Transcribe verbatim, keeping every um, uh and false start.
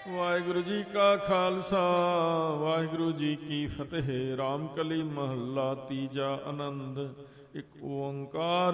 ਵਾਹਿਗੁਰੂ ਜੀ ਕਾ ਖਾਲਸਾ ਵਾਹਿਗੁਰੂ ਜੀ ਕੀ ਫਤਿਹ। ਰਾਮ ਕਲੀ ਮਹੱਲਾ ਤੀਜਾ। ਆਨੰਦ। ਇੱਕ ਓੰਕਾਰ